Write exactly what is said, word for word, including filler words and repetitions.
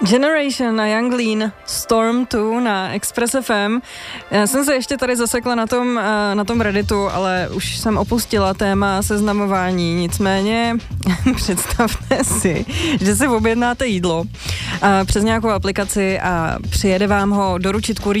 Generation a Young Lean, Storm dva na Express F M. Já jsem se ještě tady zasekla na tom, na tom Redditu, ale už jsem opustila téma seznamování. Nicméně představte si, že si objednáte jídlo přes nějakou aplikaci a přijede vám ho doručit kurýr